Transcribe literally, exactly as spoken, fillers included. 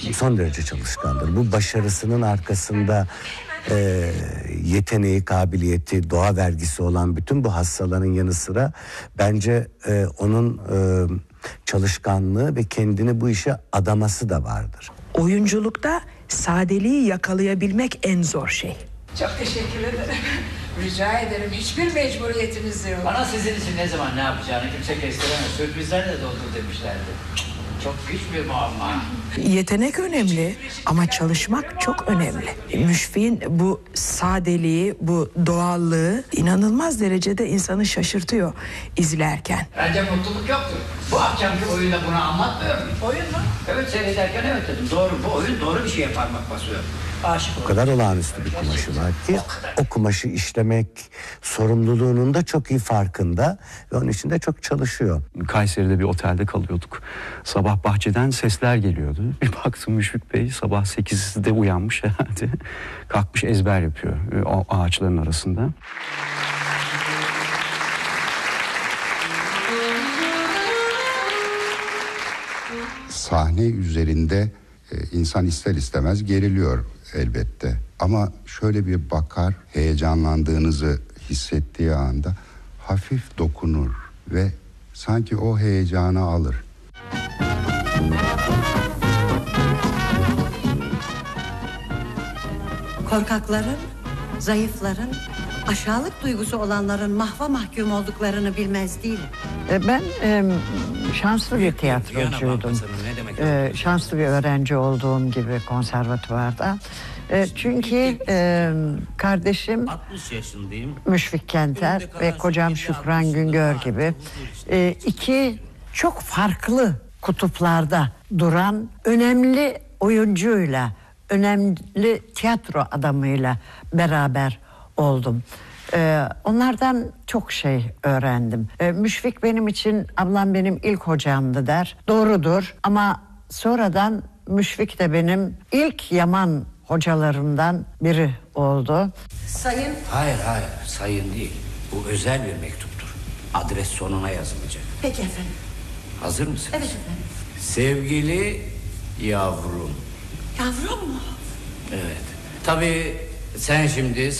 son derece çalışkandır. Bu başarısının arkasında e, yeteneği, kabiliyeti, doğa vergisi olan bütün bu hassaların yanı sıra bence e, onun e, çalışkanlığı ve kendini bu işe adaması da vardır. Oyunculukta sadeliği yakalayabilmek en zor şey. Çok teşekkür ederim. Rica ederim. Hiçbir mecburiyetiniz yok. Bana sizin için ne zaman ne yapacağını kimse kestiremez. Sürprizlerle doldur demişlerdi. Çok güç bir muamma. Yetenek önemli ama çalışmak çok önemli. Müşfik'in bu sadeliği, bu doğallığı inanılmaz derecede insanı şaşırtıyor izlerken. Bence mutluluk yoktur. Bu akşamki oyunda bunu anlatmıyor muyum? Oyun mu? Evet, seyrederken evet dedim. Doğru, bu oyun doğru bir şeye parmak basıyor. Aşık O kadar olağanüstü bir kumaşı var ki o kumaşı işlemek sorumluluğunun da çok iyi farkında ve onun için de çok çalışıyor. Kayseri'de bir otelde kalıyorduk. Sabah bahçeden sesler geliyordu. Bir baktım Müşfik Bey sabah sekizde uyanmış herhalde. Kalkmış ezber yapıyor o ağaçların arasında. Sahne üzerinde e, insan ister istemez geriliyor elbette. Ama şöyle bir bakar, heyecanlandığınızı hissettiği anda hafif dokunur ve sanki o heyecanı alır. Korkakların, zayıfların, aşağılık duygusu olanların mahva mahkum olduklarını bilmez değilim. Ben e, şanslı bir tiyatrocuydum. E, şanslı bir öğrenci olduğum gibi konservatuvarda. E, çünkü e, kardeşim altmış yaşındayım. Müşfik Kenter ve kocam Şükran Güngör gibi e, iki çok farklı kutuplarda duran önemli oyuncuyla, önemli tiyatro adamıyla beraber oldum. Ee, onlardan çok şey öğrendim. Ee, Müşfik benim için, ablam benim ilk hocamdı der. Doğrudur ama sonradan Müşfik de benim ilk Yaman hocalarımdan biri oldu. Sayın... Hayır hayır, sayın değil. Bu özel bir mektuptur. Adres sonuna yazılacak. Peki efendim. Hazır mısınız? Evet efendim. Sevgili yavrum. Yavrum mu? Evet. Tabii sen şimdi